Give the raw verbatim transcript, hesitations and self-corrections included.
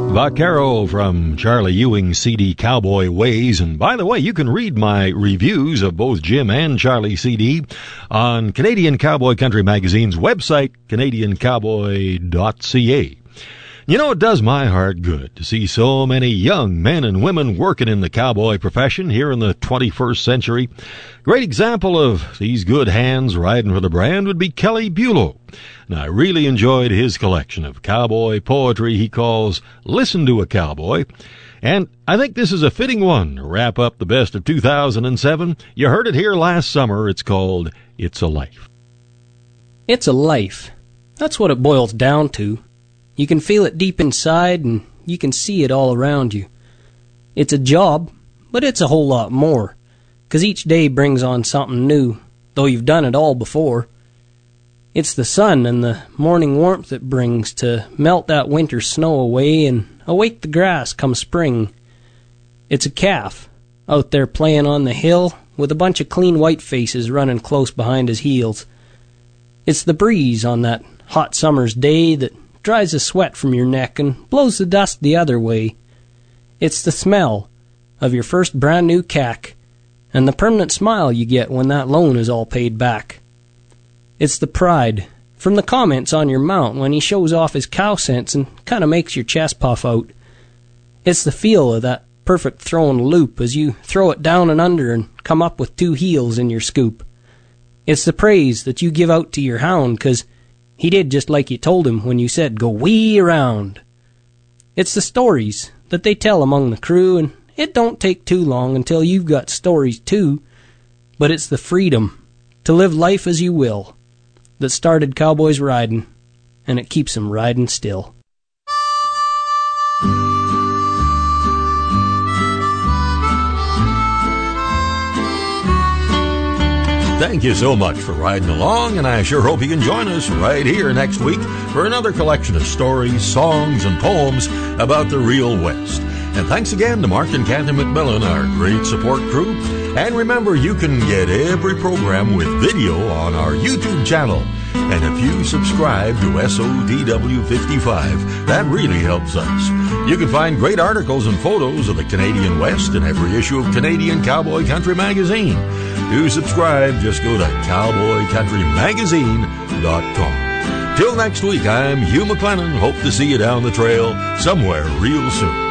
Vaquero from Charlie Ewing's C D Cowboy Ways. And by the way, you can read my reviews of both Jim and Charlie's C D on Canadian Cowboy Country Magazine's website, canadian cowboy dot c a. You know, it does my heart good to see so many young men and women working in the cowboy profession here in the twenty-first century. Great example of these good hands riding for the brand would be Kelly Bulow. And I really enjoyed his collection of cowboy poetry he calls Listen to a Cowboy. And I think this is a fitting one to wrap up the best of two thousand seven. You heard it here last summer. It's called It's a Life. It's a life. That's what it boils down to. You can feel it deep inside, and you can see it all around you. It's a job, but it's a whole lot more, 'cause each day brings on something new, though you've done it all before. It's the sun and the morning warmth it brings to melt that winter snow away and awake the grass come spring. It's a calf, out there playing on the hill with a bunch of clean white faces running close behind his heels. It's the breeze on that hot summer's day that dries the sweat from your neck and blows the dust the other way. It's the smell of your first brand new cack and the permanent smile you get when that loan is all paid back. It's the pride from the comments on your mount when he shows off his cow sense and kind of makes your chest puff out. It's the feel of that perfect throwing loop as you throw it down and under and come up with two heels in your scoop. It's the praise that you give out to your hound 'cause he did just like you told him when you said, "Go wee around." It's the stories that they tell among the crew, and it don't take too long until you've got stories too. But it's the freedom to live life as you will that started cowboys riding, and it keeps them riding still. Thank you so much for riding along, and I sure hope you can join us right here next week for another collection of stories, songs, and poems about the real West. And thanks again to Mark and Canton McMillan, our great support crew. And remember, you can get every program with video on our YouTube channel. And if you subscribe to S O D W fifty-five, that really helps us. You can find great articles and photos of the Canadian West in every issue of Canadian Cowboy Country Magazine. To subscribe, just go to cowboy country magazine dot com. Till next week, I'm Hugh McLennan. Hope to see you down the trail somewhere real soon.